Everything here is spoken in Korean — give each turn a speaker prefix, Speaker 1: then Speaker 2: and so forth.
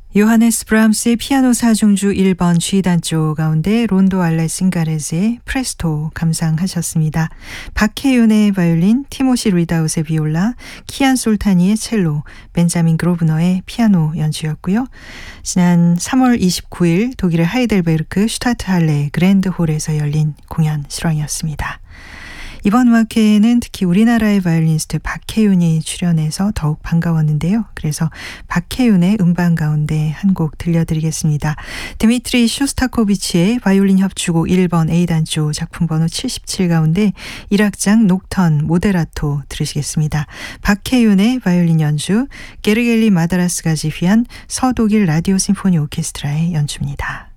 Speaker 1: 요하네스 브람스의 피아노 사중주 1번 G단조 가운데 론도 알레 싱가레즈의 프레스토 감상하셨습니다. 박혜윤의 바이올린, 티모시 리다웃의 비올라, 키안 솔타니의 첼로, 벤자민 그로브너의 피아노 연주였고요. 지난 3월 29일 독일의 하이델베르크 슈타트할레 그랜드홀에서 열린 공연 실황이었습니다. 이번 음악회에는 특히 우리나라의 바이올리니스트 박혜윤이 출연해서 더욱 반가웠는데요. 그래서 박혜윤의 음반 가운데 한 곡 들려드리겠습니다. 드미트리 쇼스타코비치의 바이올린 협주곡 1번 A단조 작품 번호 77 가운데 1악장 녹턴 모데라토 들으시겠습니다. 박혜윤의 바이올린 연주, 게르겔리 마다라스가 지휘한 서독일 라디오 심포니 오케스트라의 연주입니다.